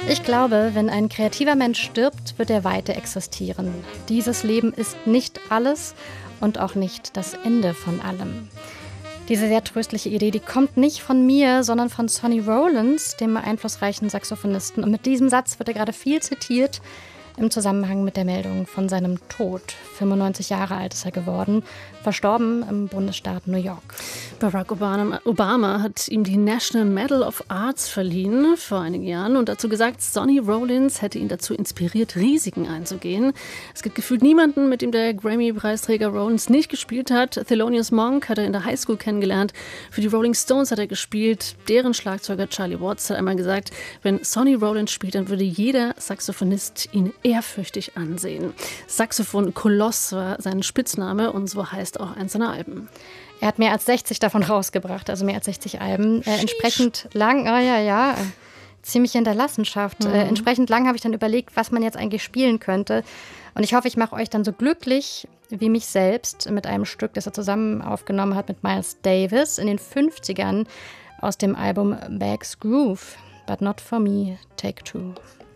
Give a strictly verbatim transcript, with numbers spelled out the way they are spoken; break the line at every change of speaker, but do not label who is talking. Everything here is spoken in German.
Ich glaube, wenn ein kreativer Mensch stirbt, wird er weiter existieren. Dieses Leben ist nicht alles und auch nicht das Ende von allem. Diese sehr tröstliche Idee, die kommt nicht von mir, sondern von Sonny Rollins, dem einflussreichen Saxophonisten. Und mit diesem Satz wird er gerade viel zitiert im Zusammenhang mit der Meldung von seinem Tod. fünfundneunzig Jahre alt ist er geworden, verstorben im Bundesstaat New York.
Barack Obama, Obama hat ihm die National Medal of Arts verliehen vor einigen Jahren und dazu gesagt, Sonny Rollins hätte ihn dazu inspiriert, Risiken einzugehen. Es gibt gefühlt niemanden, mit dem der Grammy-Preisträger Rollins nicht gespielt hat. Thelonious Monk hat er in der Highschool kennengelernt. Für die Rolling Stones hat er gespielt. Deren Schlagzeuger Charlie Watts hat einmal gesagt, wenn Sonny Rollins spielt, dann würde jeder Saxophonist ihn ehrfürchtig ansehen. Saxophon-Koloss war sein Spitzname und so heißt auch eins seiner Alben.
Er hat mehr als sechzig davon rausgebracht, also mehr als sechzig Alben. Äh, entsprechend lang, oh ja, ja, ziemliche Hinterlassenschaft. Mhm. Äh, entsprechend lang habe ich dann überlegt, was man jetzt eigentlich spielen könnte. Und ich hoffe, ich mache euch dann so glücklich wie mich selbst mit einem Stück, das er zusammen aufgenommen hat mit Miles Davis in den fünfzigern aus dem Album Bags Groove. But not for me, take two.